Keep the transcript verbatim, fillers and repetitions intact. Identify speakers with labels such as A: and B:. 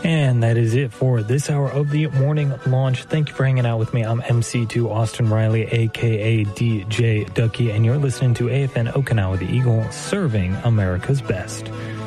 A: And that is it for this hour of the Morning Launch. Thank you for hanging out with me. I'm M C two Austin Riley, a k a. D J Ducky, and you're listening to A F N Okinawa, the Eagle, serving America's best.